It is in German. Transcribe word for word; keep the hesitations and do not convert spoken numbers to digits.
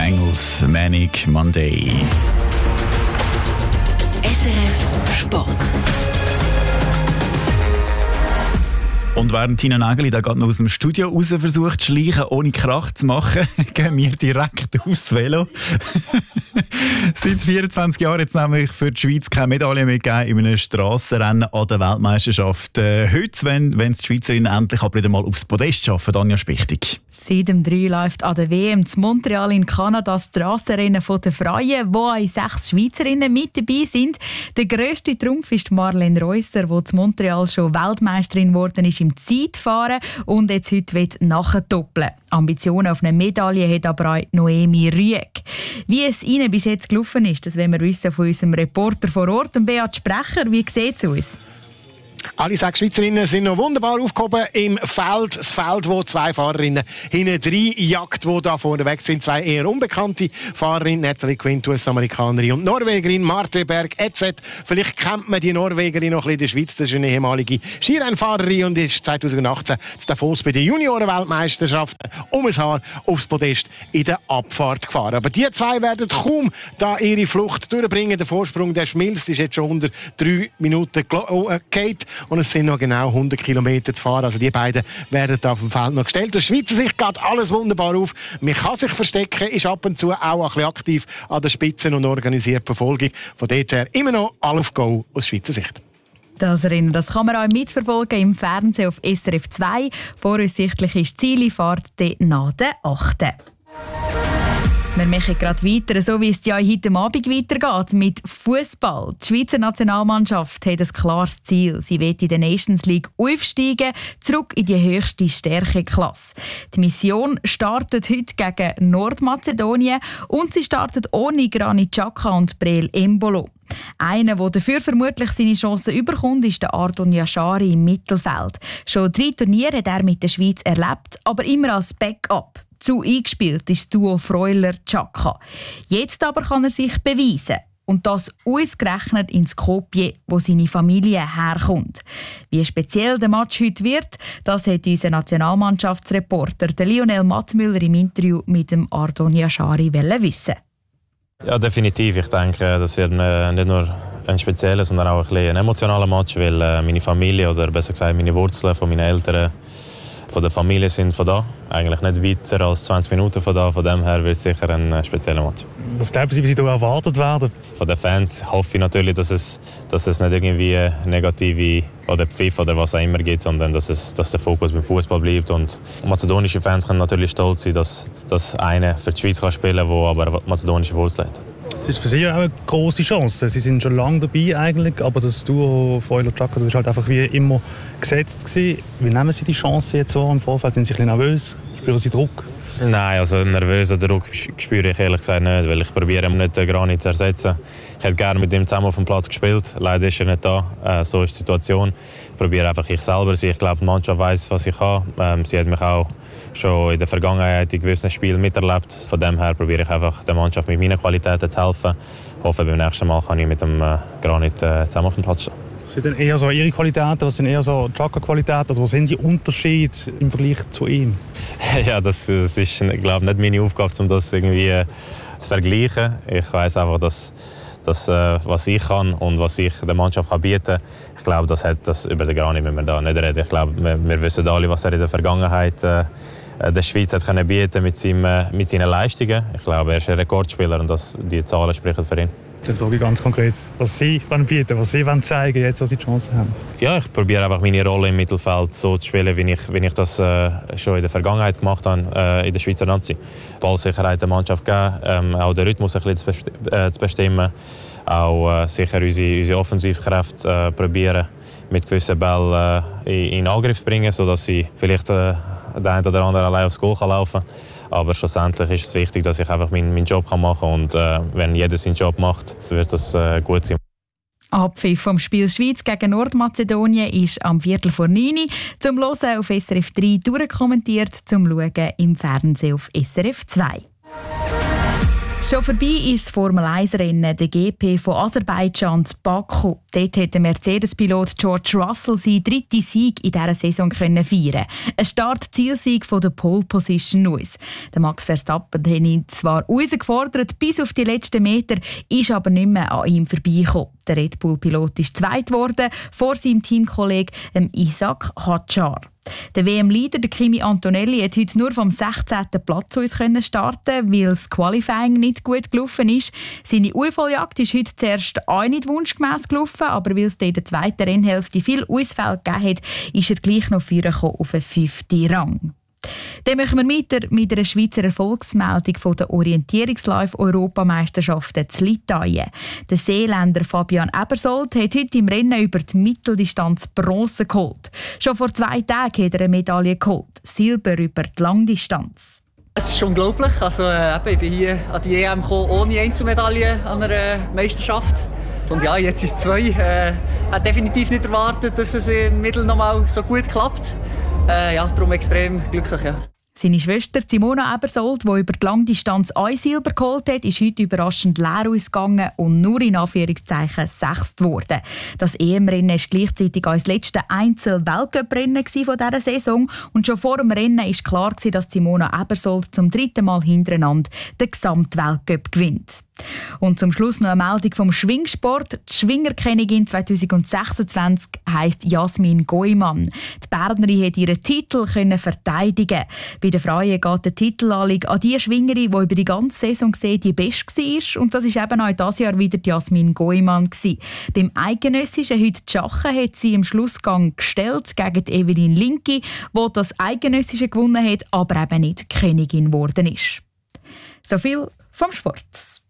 Bengals, Manic Monday. S R F Sport. Und während Tina Nageli da gerade noch aus dem Studio raus versucht zu schleichen, ohne Krach zu machen, gehen wir direkt aufs Velo. Seit vierundzwanzig Jahren jetzt nämlich für die Schweiz keine Medaille mehr gegeben in einem Strassenrennen an der Weltmeisterschaft. Äh, heute, wenn, wenn die Schweizerinnen endlich aber wieder mal aufs Podest schaffen, Anja Spichtig. Seit dem drei läuft an der W M in Montreal in Kanada das Strassenrennen der Frauen, wo auch sechs Schweizerinnen mit dabei sind. Der grösste Trumpf ist Marlene Reusser, die in Montreal schon Weltmeisterin geworden ist im Zeitfahren und jetzt heute will nachdoppeln. Ambitionen auf eine Medaille hat aber auch Noemi Rüegg. Wie es ihnen bis jetzt gelaufen ist, das wollen wir wissen von unserem Reporter vor Ort, Beat Sprecher. Wie sieht es aus? Alle sechs Schweizerinnen sind noch wunderbar aufgehoben im Feld. Das Feld, wo zwei Fahrerinnen hinten drei jagt, die da vorne weg sind. Zwei eher unbekannte Fahrerinnen, Natalie Quint, U S-Amerikanerin und Norwegerin Marte Berg et cetera. Vielleicht kennt man die Norwegerin noch ein bisschen in der Schweiz. Das ist eine ehemalige Skirennfahrerin und ist zweitausendachtzehn zu Davos bei den Junioren-Weltmeisterschaften um ein Haar aufs Podest in der Abfahrt gefahren. Aber die zwei werden kaum da ihre Flucht durchbringen. Der Vorsprung der schmilzt, ist jetzt schon unter drei Minuten gefallen. Und es sind noch genau hundert Kilometer zu fahren. Also die beiden werden da auf dem Feld noch gestellt. Aus Schweizer Sicht geht alles wunderbar auf. Man kann sich verstecken, ist ab und zu auch ein bisschen aktiv an der Spitze und organisiert Verfolgung. Von dort her immer noch all auf Go aus Schweizer Sicht. Das Rennen, das kann man auch mitverfolgen im Fernsehen auf S R F zwei. Voraussichtlich ist die Zielfahrt nach der achten Wir machen gerade weiter, so wie es ja heute Abend weitergeht mit Fußball. Die Schweizer Nationalmannschaft hat ein klares Ziel. Sie will in der Nations League aufsteigen, zurück in die höchste Stärkeklasse. Die Mission startet heute gegen Nordmazedonien und sie startet ohne Granit Xhaka und Breel Embolo. Einer, der dafür vermutlich seine Chancen überkommt, ist der Ardon Yashari im Mittelfeld. Schon drei Turniere hat er mit der Schweiz erlebt, aber immer als Backup. Zu eingespielt ist das Duo Freuler-Xhaka. Jetzt aber kann er sich beweisen. Und das ausgerechnet in Skopje, wo seine Familie herkommt. Wie speziell der Match heute wird, das hat unser Nationalmannschaftsreporter Lionel Mattmüller im Interview mit dem Ardon Yashari wissen. Ja, definitiv. Ich denke, das wird nicht nur ein spezieller, sondern auch ein, ein emotionaler Match, weil meine Familie, oder besser gesagt meine Wurzeln von meinen Eltern, von der Familie sind von da. Eigentlich nicht weiter als zwanzig Minuten von da. Von dem her wird es sicher ein spezieller Match. Was glauben Sie, wie Sie da erwartet werden? Von den Fans hoffe ich natürlich, dass es, dass es nicht irgendwie negative oder Pfiff oder was auch immer gibt, sondern dass, es, dass der Fokus beim Fußball bleibt. Und mazedonische Fans können natürlich stolz sein, dass, dass einer für die Schweiz kann spielen kann, der aber mazedonische Wurzeln hat. Es ist für Sie auch eine grosse Chance. Sie sind schon lange dabei eigentlich, aber das Duo Freuler-Xhaka ist halt einfach wie immer gesetzt gewesen. Wie nehmen Sie die Chance jetzt so im Vorfeld? Sind Sie ein bisschen nervös? Spüren Sie Druck? Nein, also nervösen Druck spüre ich ehrlich gesagt nicht, weil ich probiere nicht den Granit zu ersetzen. Ich hätte gerne mit ihm zusammen auf dem Platz gespielt. Leider ist er nicht da. Äh, so ist die Situation. Ich probiere einfach ich selber sein. Ich glaube, die Mannschaft weiss, was ich kann. Ähm, sie hat mich auch schon in der Vergangenheit in gewissen Spielen miterlebt. Von dem her probiere ich einfach der Mannschaft mit meinen Qualitäten zu helfen. Ich hoffe, beim nächsten Mal kann ich mit dem äh, Granit äh, zusammen auf dem Platz stehen. Was sind denn eher so Ihre Qualitäten, was sind eher so Xhaka-Qualitäten? Oder was sind Sie Unterschied im Vergleich zu ihm? Ja, das, das ist, glaube nicht meine Aufgabe, um das irgendwie äh, zu vergleichen. Ich weiß einfach, dass, dass äh, was ich kann und was ich der Mannschaft kann bieten kann, ich glaube, das hat das über den Granit, wenn wir da nicht reden. Ich glaube, wir, wir wissen alle, was er in der Vergangenheit äh, der Schweiz hat können bieten mit, seinem, mit seinen Leistungen. Ich glaube, er ist ein Rekordspieler und das, die Zahlen sprechen für ihn. Dann frage ich ganz konkret, was Sie bieten, was Sie zeigen, jetzt, wo Sie die Chance haben. Ja, ich probiere einfach meine Rolle im Mittelfeld so zu spielen, wie ich, wie ich das äh, schon in der Vergangenheit gemacht habe äh, in der Schweizer Nazi. Ballsicherheit der Mannschaft geben, ähm, auch den Rhythmus ein bisschen zu, besti- äh, zu bestimmen, auch äh, sicher unsere, unsere Offensivkräfte äh, probieren, mit gewissen Bällen äh, in, in Angriff zu bringen, sodass sie vielleicht äh, der eine oder andere allein aufs Goal kann laufen kann. Aber schlussendlich ist es wichtig, dass ich einfach meinen, meinen Job machen kann. Und äh, wenn jeder seinen Job macht, wird das äh, gut sein. Abpfiff vom Spiel Schweiz gegen Nordmazedonien ist am Viertel vor neun zum Hören auf S R F drei durchkommentiert, zum Schauen im Fernsehen auf S R F zwei. Schon vorbei ist das Formel eins Rennen, der G P von Aserbaidschan zu Baku. Dort hat der Mercedes-Pilot George Russell seinen dritten Sieg in dieser Saison feiern können. Ein Start-Zielsieg von der Pole Position aus. Der Max Verstappen hat ihn zwar herausgefordert bis auf die letzten Meter, ist aber nicht mehr an ihm vorbeigekommen. Der Red Bull-Pilot ist zweit geworden, vor seinem Teamkollegen Isaac Hadjar. Der W M-Leader Kimi Antonelli hat heute nur vom sechzehnten Platz aus starten, weil das Qualifying nicht gut gelaufen ist. Seine Unfalljagd ist heute zuerst auch nicht wunschgemäss gelaufen, aber weil es in der zweiten Rennhälfte viel Ausfälle gegeben hat, ist er gleich noch vorgekommen auf den fünften Rang. Dann machen wir weiter mit einer Schweizer Erfolgsmeldung von der Orientierungslauf-Europameisterschaften zu Litauen. Der Seeländer Fabian Ebersold hat heute im Rennen über die Mitteldistanz Bronze geholt. Schon vor zwei Tagen hat er eine Medaille geholt, Silber über die Langdistanz. Es ist unglaublich. Also, äh, ich bin hier an die E M gekommen, ohne Einzelmedaille an einer Meisterschaft. Und ja, jetzt ist es zwei. Ich äh, habe definitiv nicht erwartet, dass es im Mittel noch mal so gut klappt. Äh, ja, darum extrem glücklich. Ja. Seine Schwester Simona Ebersold, die über die Langdistanz ein Silber geholt hat, ist heute überraschend leer ausgegangen und nur in Anführungszeichen sechst geworden. Das E M-Rennen war gleichzeitig auch das letzte Einzel-Weltcup-Rennen von dieser Saison. Und schon vor dem Rennen war klar, dass Simona Ebersold zum dritten Mal hintereinander den Gesamtweltcup gewinnt. Und zum Schluss noch eine Meldung vom Schwingsport. Die Schwingerkönigin zwanzig sechsundzwanzig heisst Jasmin Goimann. Die Bernerin konnte ihren Titel verteidigen. Bei den Frauen geht der Titelanlieg an die Schwingerin, die über die ganze Saison gesehen die beste war. Und das war eben auch dieses Jahr wieder die Jasmin Goimann. Beim Eidgenössischen heute die Schachen hat sie im Schlussgang gestellt gegen die Evelyn Linki, die das Eidgenössische gewonnen hat, aber eben nicht Königin geworden ist. So viel vom Sport.